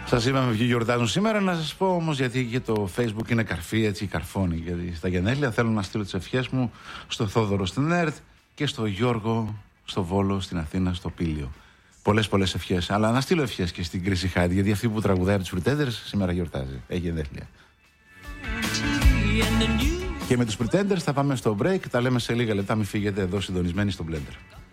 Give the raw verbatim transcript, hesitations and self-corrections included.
Σας είπαμε ποιοι γιορτάζουν σήμερα. Να σας πω όμως, γιατί και το Facebook είναι καρφί, έτσι καρφώνει. Γιατί στα γενέθλια θέλω να στείλω τις ευχές μου στο Θόδωρο στην ΕΡΤ και στο Γιώργο στο Βόλο, στην Αθήνα, στο Πήλιο. Πολλές πολλές ευχές. Αλλά να στείλω ευχές και στην Κρίση Χάιντι, γιατί αυτή που τραγουδάει από τους Pretenders σήμερα γιορτάζει. Έχει γενέθλια. Και με τους Pretenders θα πάμε στο break. Τα λέμε σε λίγα λεπτά. Μην φύγετε εδώ συντονισμένοι στο Blender.